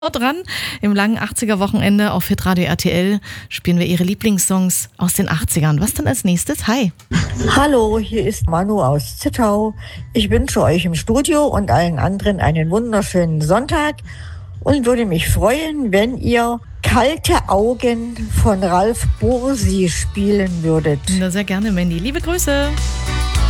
dran. Im langen 80er-Wochenende auf Hitradio RTL spielen wir ihre Lieblingssongs aus den 80ern. Was dann als nächstes? Hi. Hallo, hier ist Manu aus Zittau. Ich wünsche euch im Studio und allen anderen einen wunderschönen Sonntag und würde mich freuen, wenn ihr Kalte Augen von Ralf Bursi spielen würdet. Na, sehr gerne, Mandy. Liebe Grüße.